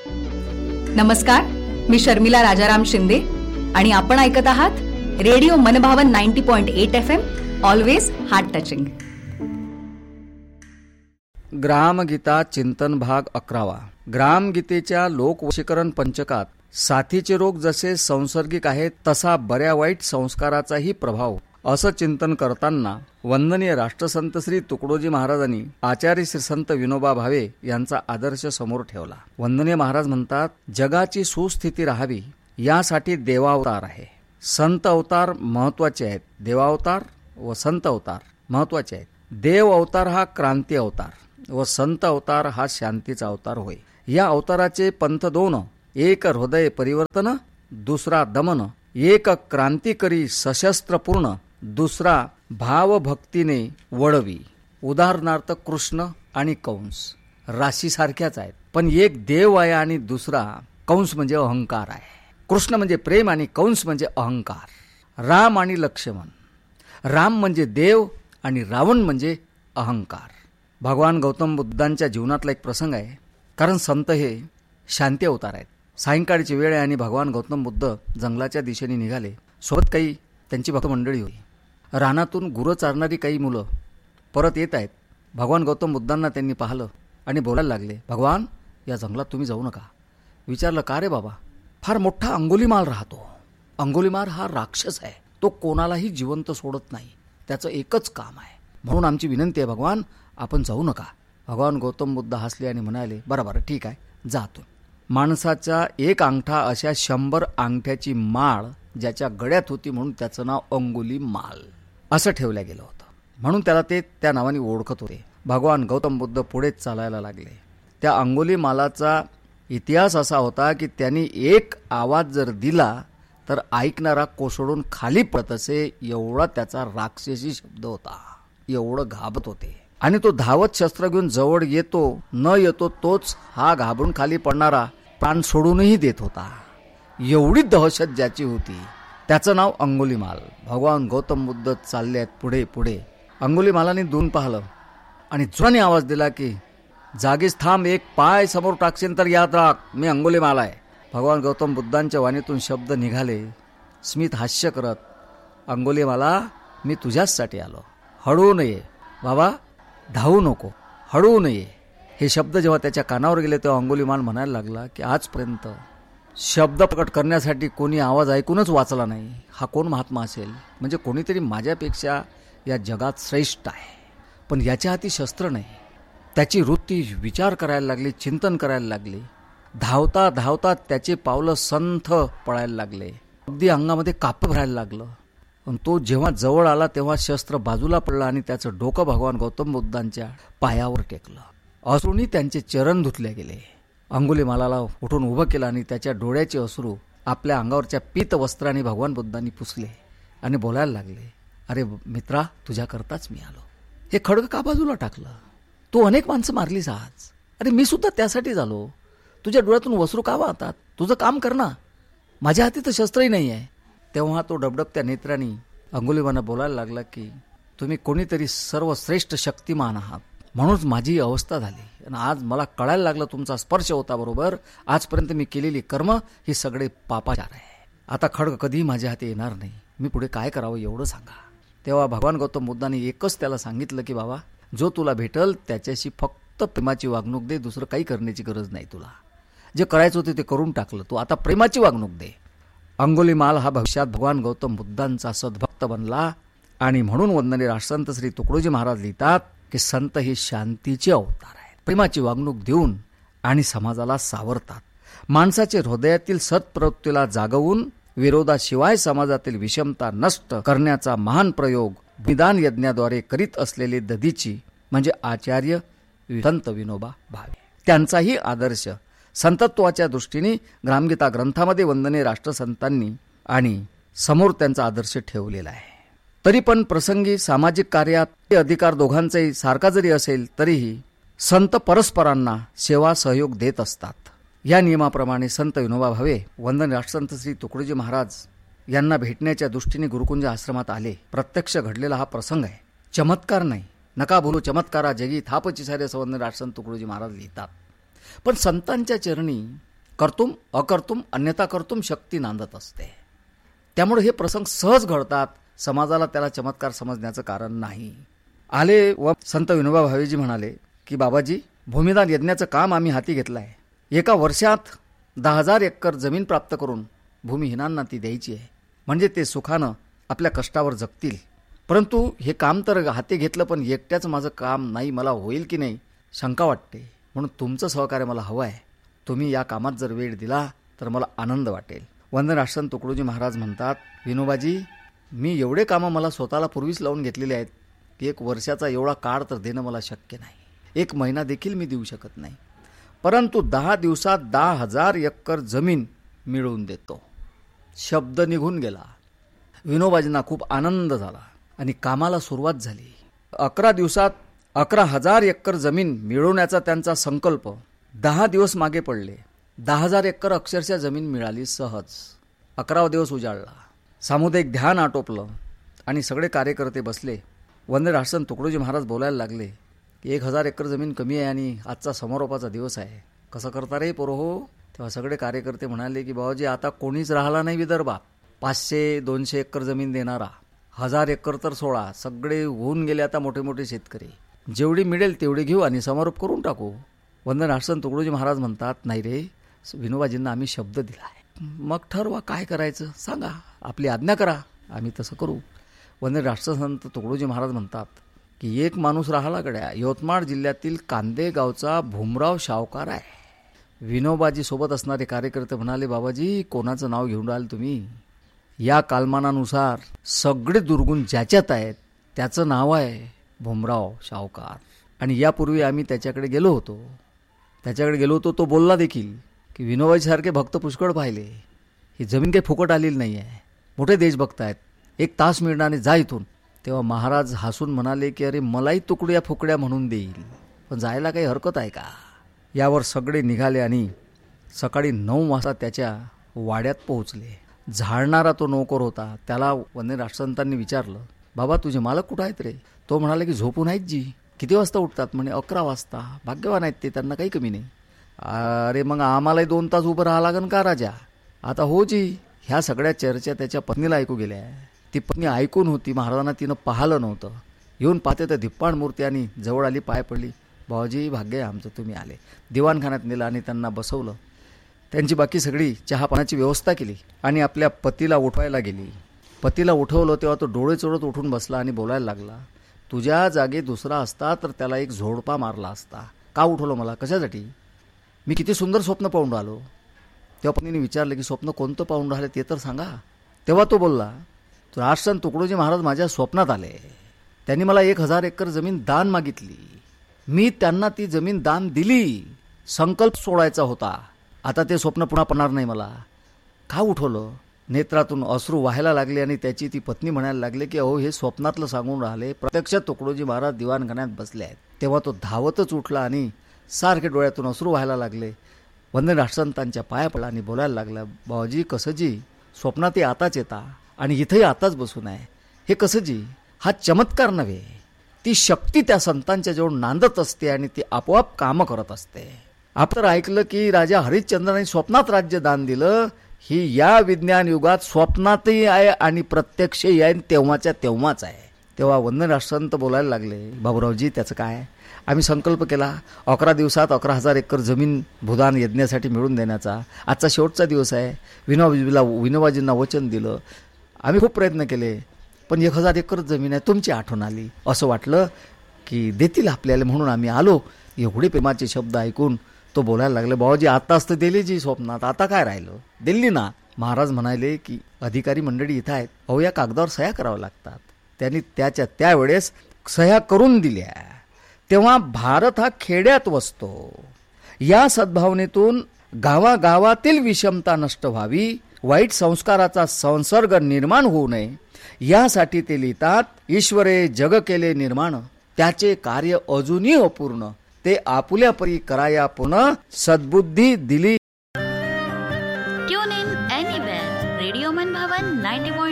नमस्कार, मी शर्मिला राजाराम शिंदे आणि आपण ऐकत आहात रेडिओ मनभावन 90.8 FM, always heart touching. Gramgeeta चिंतन भाग 11. ग्रामगीतेच्या लोकवशीकरण पंचकात साथीचे रोग जसे संसर्गिक आहेत तसा बऱ्या वाईट संस्काराचाही प्रभाव, असं चिंतन करताना वंदनीय राष्ट्रसंत श्री तुकडोजी महाराजांनी आचार्य श्री संत विनोबा भावे यांचा आदर्श समोर ठेवला. वंदनीय महाराज म्हणतात, जगाची सुस्थिती राहावी यासाठी देवावतार आहे. संत अवतार महत्वाचे आहेत, देवावतार व संत अवतार महत्वाचे आहेत. देव अवतार हा क्रांती अवतार व संत अवतार हा शांतीचा अवतार होय. या अवताराचे पंथ दोन, एक हृदय परिवर्तन, दुसरा दमन. एक क्रांती करी सशस्त्र पूर्ण, दुसरा भावभक्तीने वळवी. उदाहरणार्थ कृष्ण आणि कंस राशीसारख्याच आहेत, पण एक देव आहे आणि दुसरा कंस म्हणजे अहंकार आहे. कृष्ण म्हणजे प्रेम आणि कंस म्हणजे अहंकार. राम आणि लक्ष्मण, राम म्हणजे देव आणि रावण म्हणजे अहंकार. भगवान गौतम बुद्धांच्या जीवनातला एक प्रसंग आहे, कारण संत हे शांती अवतार आहेत. सायंकाळची वेळ आहे आणि भगवान गौतम बुद्ध जंगलाच्या दिशेने निघाले. सोबत काही त्यांची भक्त मंडळी होती. रानातून गुरं चारणारी काही मुलं परत येत आहेत. भगवान गौतम बुद्धांना त्यांनी पाहिलं आणि बोलायला लागले, भगवान, या जंगलात तुम्ही जाऊ नका. विचारलं, का रे बाबा? फार मोठा अंगुलीमाल राहतो. अंगुलीमाल हा राक्षस आहे, तो कोणालाही जिवंत सोडत नाही, त्याचं एकच काम आहे. म्हणून आमची विनंती आहे भगवान, आपण जाऊ नका. भगवान गौतम बुद्ध हसले आणि म्हणाले, बरं ठीक आहे, जातो. माणसाचा एक अंगठा अशा 100 अंगठ्याची माळ ज्याच्या गळ्यात होती, म्हणून त्याचं नाव अंगुली माल असं ठेवलं गेलं होतं. म्हणून त्याला ते त्या नावाने ओळखत होते. भगवान गौतम बुद्ध पुढेच चालायला लागले. त्या अंगुली मालाचा इतिहास असा होता की त्यांनी एक आवाज जर दिला तर ऐकणारा कोसळून खाली पडत असे, एवढा त्याचा राक्षसी शब्द होता. एवढं घाबरत होते. आणि तो धावत शस्त्र घेऊन जवळ येतो न येतो तोच हा घाबरून खाली पडणारा प्राण सोडूनही देत होता. एवढी दहशत ज्याची होती, त्याचं नाव अंगुलीमाल. भगवान गौतम बुद्ध चालले आहेत पुढे पुढे. अंगुलीमालाने दूर पाहिलं आणि जोराने आवाज दिला की जागीच थांब, एक पाय समोर टाकशील तर याद राख, मी अंगुलीमाल आहे. भगवान गौतम बुद्धांच्या वाणीतून शब्द निघाले स्मित हास्य करत, अंगुलीमाला, मी तुझ्याचसाठी आलो, हळू नये बाबा, धावू नको, हळू नये. हे शब्द जेव्हा त्याच्या कानावर गेले तेव्हा अंगुलीमाल म्हणायला लागला की आजपर्यंत शब्द प्रकट करण्यासाठी कोणी आवाज ऐकूनच वाचला नाही. हा कोण महात्मा असेल? म्हणजे कोणीतरी माझ्यापेक्षा या जगात श्रेष्ठ आहे, पण याच्या हाती शस्त्र नाही. त्याची वृत्ती विचार करायला लागली, चिंतन करायला लागली. धावता धावता त्याचे पावलं संथ पळायला लागले. अगदी अंगामध्ये काप भरायला लागलं. पण तो जेव्हा जवळ आला तेव्हा शस्त्र बाजूला पडला आणि त्याचं डोकं भगवान गौतम बुद्धांच्या पायावर टेकलं. अश्रूंनी त्यांचे चरण धुतले गेले. अंगुलीमालाला उठून उभं केलं आणि त्याच्या डोळ्याचे अश्रू आपल्या अंगावरच्या पीत वस्त्राने भगवान बुद्धांनी पुसले आणि बोलायला लागले, अरे मित्रा, तुझ्याकरताच मी आलो. हे खडग का बाजूला टाकलं? तू अनेक माणसं मारलीस आज. अरे मी सुद्धा त्यासाठीच आलो. तुझ्या डोळ्यातून वस्रू का वाहतात? तुझं काम कर ना. माझ्या हाती तर शस्त्रही नाही आहे. तेव्हा तो डबडबत्या नेत्रांनी अंगुलीमाला बोलायला लागला की तुम्ही कोणीतरी सर्वश्रेष्ठ शक्तिमान आहात, म्हणूनच माझी अवस्था झाली. आणि आज मला कळायला लागलं तुमचा स्पर्श होता बरोबर. आजपर्यंत मी केलेली कर्म ही सगळे पापाचार आहे. आता खडग कधीही माझ्या हाती येणार नाही. मी पुढे काय करावं एवढं सांगा. तेव्हा भगवान गौतम बुद्धांनी एकच त्याला सांगितलं की बाबा, जो तुला भेटल त्याच्याशी फक्त प्रेमाची वागणूक दे, दुसरं काही करण्याची गरज नाही. तुला जे करायचं होते ते करून टाकलं, तू आता प्रेमाची वागणूक दे. अंगुलीमाल हा भविष्यात भगवान गौतम बुद्धांचा सद्भक्त बनला. आणि म्हणून वंदनीय राष्ट्रसंत श्री तुकडोजी महाराज लिहितात की संत हे शांतीचे अवतार आहेत. प्रेमाची वागणूक देऊन आणि समाजाला सावरतात. माणसाचे हृदयातील सत्प्रवृत्तीला जागवून विरोधाशिवाय समाजातील विषमता नष्ट करण्याचा महान प्रयोग विधान यज्ञाद्वारे करीत असलेले दधीची म्हणजे आचार्य संत विनोबा भावे. त्यांचाही आदर्श संतत्वाच्या दृष्टीने ग्रामगीता ग्रंथामध्ये वंदनीय राष्ट्रसंतांनी आणि समोर त्यांचा आदर्श ठेवलेला आहे. तरी पण प्रसंगी सामाजिक कार्यात अधिकार दोघांचाही सारखा जरी असेल तरीही संत परस्परांना सेवा सहयोग देत असतात. या नियमाप्रमाणे संत विनोबा भावे वंदनीय राष्ट्रसंत श्री तुकडोजी महाराज यांना भेटण्याच्या दृष्टीने गुरुकुंज आश्रमात आले. प्रत्यक्ष घडलेला हा प्रसंग आहे, चमत्कार नाही. नका बोलू चमत्कारा जगी थापची सारे वंदनीय राष्ट्रसंत तुकडोजी महाराज लिहितात. पण संतांच्या चरणी कर्तुम अकर्तुम अन्यथा कर्तुम शक्ती नांदत असते. त्यामुळे हे प्रसंग सहज घडतात. समाजाला त्याला चमत्कार समजण्याचं कारण नाही. आले व संत विनोबा भावेजी म्हणाले की बाबाजी, भूमिदान यज्ञाचं काम आम्ही हाती घेतलं आहे. एका वर्षात 10,000 एकर जमीन प्राप्त करून भूमिहीनांना ती द्यायची आहे, म्हणजे ते सुखानं आपल्या कष्टावर जगतील. परंतु हे काम तर हाती घेतलं, पण एकट्याच माझं काम नाही, मला होईल की नाही शंका वाटते. म्हणून तुमचं सहकार्य मला हवं आहे. तुम्ही या कामात जर वेळ दिला तर मला आनंद वाटेल. वंदन राष्ट्रसंत तुकडोजी महाराज म्हणतात, विनोबाजी, मी एवढे कामं मला स्वतःला पूर्वीच लावून घेतलेले आहेत की 1 वर्षाचा एवढा काळ तर देणं मला शक्य नाही. 1 महिना देखील मी देऊ शकत नाही. परंतु 10 दिवसात 10,000 एकर जमीन मिळवून देतो. शब्द निघून गेला. विनोबाजींना खूप आनंद झाला आणि कामाला सुरुवात झाली. 11 दिवसात 11,000 एकर जमीन मिळवण्याचा त्यांचा संकल्प 10 दिवस मागे पडले. 10,000 एकर अक्षरशः जमीन मिळाली सहज. 11वा दिवस उजाडला. सामुदायिक ध्यान आटोपलं आणि सगळे कार्यकर्ते बसले. वंदन राष्ट्रसंत तुकडोजी महाराज बोलायला लागले की 1,000 एकर जमीन कमी आहे आणि आजचा समारोपाचा दिवस आहे, कसं करता रे पोरो हो. तेव्हा सगळे कार्यकर्ते म्हणाले की बाबाजी, आता कोणीच राहिला नाही विदर्भात. 500-200 एकर जमीन देणारा, 1,000 एकर तर सोडा, सगळे होऊन गेले आता मोठे मोठे शेतकरी. जेवढी मिळेल तेवढी घेऊ आणि समारोप करून टाकू. वंदन राष्ट्रसंत तुकडोजी महाराज म्हणतात, नाही रे विनोबाजींना आम्ही शब्द दिला आहे, मग ठरवा काय करायचं, सांगा, आपली आज्ञा करा, आम्ही तसं करू. वंदन राष्ट्रसंत तुकडोजी महाराज म्हणतात की एक माणूस राहिला गड्या, यवतमाळ जिल्ह्यातील कांदे गावचा भूमराव शावकार आहे. विनोबाजी सोबत असणारे कार्यकर्ते म्हणाले, बाबाजी कोणाचं नाव घेऊन राहिले तुम्ही? या कालमानानुसार सगळे दुर्गुण ज्याच्यात आहेत त्याचं नाव आहे भूमराव शावकार. आणि यापूर्वी आम्ही त्याच्याकडे गेलो होतो. तो बोलला देखील की विनोबाजीसारखे भक्त पुष्कळ पाहिले, ही जमीन काही फुकट आलेली नाही आहे, मोठे देशभक्त आहेत, 1 तास मिळणार नाही, जा इथून. तेव्हा महाराज हसून म्हणाले की अरे मलाही तुकड्या फुकड्या म्हणून देईल, पण जायला काही हरकत आहे का? यावर सगळे निघाले आणि सकाळी 9 वाजता त्याच्या वाड्यात पोहोचले. झाडणारा तो नोकर होता. त्याला वंदन राष्ट्रसंतांनी विचारलं, बाबा तुझे मालक कुठं आहेत रे? तो म्हणाला की झोपून आहेत जी. किती वाजता उठतात? म्हणे 11 वाजता. भाग्यवान आहेत ते, त्यांना काही कमी नाही. अरे मग आम्हालाही 2 तास उभं राहा लागन का राजा? आता हो जी. ह्या सगळ्या चर्चा त्याच्या पत्नीला ऐकू गेल्या. ती पत्नी ऐकून होती, महाराजांना तिनं पाहिलं नव्हतं. येऊन पाहते तर धिप्पाड मूर्ती आणि जवळ आली, पाय पडली. भाऊजी भाग्य आहे आमचं, तुम्ही आले. दिवाणखान्यात नेलं आणि त्यांना बसवलं. त्यांची बाकी सगळी चहापाण्याची व्यवस्था केली आणि आपल्या पतीला उठवायला गेली. पतीला उठवलं तेव्हा तो डोळे चोळत उठून बसला आणि बोलायला लागला, तुझ्या जागी दुसरा असता तर त्याला एक झोडपा मारला असता. का उठवलं मला? कशासाठी? मी किती सुंदर स्वप्न पाहून राहिलो. तेव्हा पत्नीने विचारलं की स्वप्न कोणतं पाहून राहिले ते तर सांगा. तेव्हा तो बोलला, राष्ट्रसंत तुकडोजी महाराज माझ्या स्वप्नात आले. त्यांनी मला 1,000 एकर जमीन दान मागितली. मी त्यांना ती जमीन दान दिली. संकल्प सोडायचा होता. आता ते स्वप्न पुन्हा पडणार नाही मला. का उठवलं? नेत्रातून अश्रू व्हायला लागले आणि त्याची ती पत्नी म्हणायला लागले की अहो हे स्वप्नातलं सांगून राहिले, प्रत्यक्ष तुकडोजी महाराज दिवाणखान्यात बसले आहेत. तेव्हा तो धावतच उठला आणि सारखे डोळ्यातून अश्रू व्हायला लागले. वंदन राष्ट्रसंतांच्या पाया पडला आणि बोलायला लागला, बाबाजी कसं जी, स्वप्नात आताच येता आणि इथंही आताच बसून आहे, हे कसं जी? हा चमत्कार नव्हे, ती शक्ती त्या संतांच्या जवळ नांदत असते आणि ती आपोआप कामं करत असते. आपण ऐकलं की राजा हरिश्चंद्राने स्वप्नात राज्य दान दिलं. ही या विज्ञान युगात स्वप्नातही आहे आणि प्रत्यक्षही आहे, तेव्हाच्या तेव्हाच आहे. तेव्हा वंदन राष्ट्रसंत बोलायला लागले, बाबूरावजी त्याचं काय? आम्ही संकल्प केला 11 दिवसात 11,000 एकर जमीन भूदान यज्ञासाठी मिळवून देण्याचा. आजचा शेवटचा दिवस आहे. विनोबाजींना वचन दिलं. आम्ही खूप प्रयत्न केले, पण 1,000 एकर जमीन आहे. तुमची आठवण आली, असं वाटलं की देतील आपल्याला म्हणून आम्ही आलो. एवढे प्रेमाचे शब्द ऐकून तो बोलायला लागले, बाबाजी आताच तर दिली जी स्वप्नात, आता काय राहिलं? दिल्ली ना. महाराज म्हणाले की अधिकारी मंडळी इथं आहेत, अहो या कागदावर सह्या कराव्या लागतात. त्यांनी त्यावेळेस सह्या करून दिल्या. तेव्हा भारत हा खेड्यात वसतो. या सद्भावनेतून गावागावातील विषमता नष्ट व्हावी, वाईट संस्काराचा संसर्ग निर्माण होऊ नये, यासाठी ते लिहितात, ईश्वरे जग केले निर्माण, त्याचे कार्य अजूनही अपूर्ण, ते आपुल्या परी कराया पूर्ण, सद्बुद्धी दिली. ट्यून इन एनीवेअर, रेडिओ मनभावन 90.8